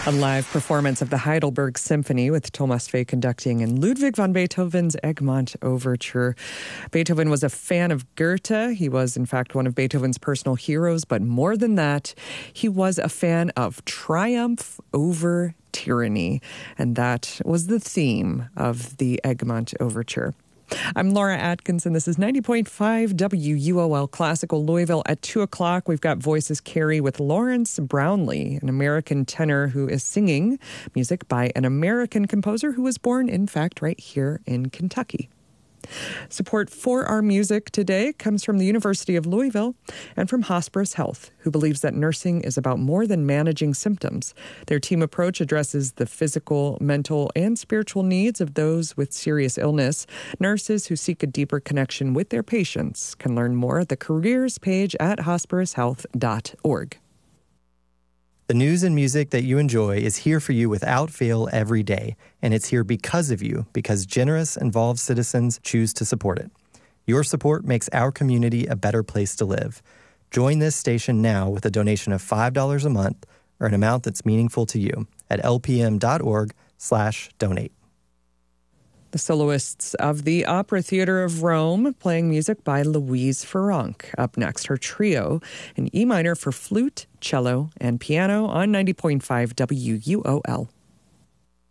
A live performance of the Heidelberg Symphony with Thomas Vey conducting and Ludwig van Beethoven's Egmont Overture. Beethoven was a fan of Goethe. He was, in fact, one of Beethoven's personal heroes. But more than that, he was a fan of triumph over tyranny. And that was the theme of the Egmont Overture. I'm Laura Atkinson. This is 90.5 WUOL Classical Louisville. At 2 o'clock, we've got Voices Carry with Lawrence Brownlee, an American tenor who is singing music by an American composer who was born, in fact, right here in Kentucky. Support for our music today comes from the University of Louisville and from Hospice Health, who believes that nursing is about more than managing symptoms. Their team approach addresses the physical, mental, and spiritual needs of those with serious illness. Nurses who seek a deeper connection with their patients can learn more at the careers page at hospicehealth.org. The news and music that you enjoy is here for you without fail every day, and it's here because of you, because generous, involved citizens choose to support it. Your support makes our community a better place to live. Join this station now with a donation of $5 a month or an amount that's meaningful to you at lpm.org/donate. The soloists of the Opera Theater of Rome playing music by Louise Ferranc. Up next, her trio in E minor for flute, cello, and piano on 90.5 WUOL.